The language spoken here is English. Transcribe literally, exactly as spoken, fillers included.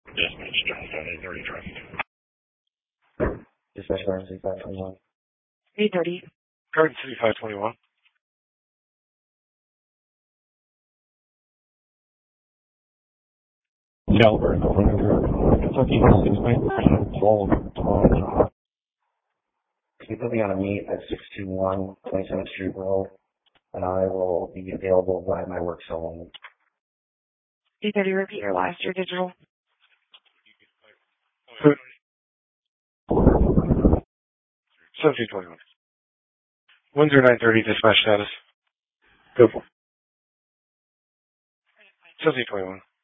Dispatch, Johnstown, eight thirty traffic. Dispatch, Garden City five twenty-one. eight thirty. Garden City five twenty-one. Calvert, Kentucky, six nine three, twelve, twelve. Can you put me on a meet at six two one twenty-seventh Street Road, and I will be available by my work cell only. eight thirty, repeat your last, your digital. seventeen twenty-one. Windsor nine thirty, dispatch status. Go for seventeen twenty-one.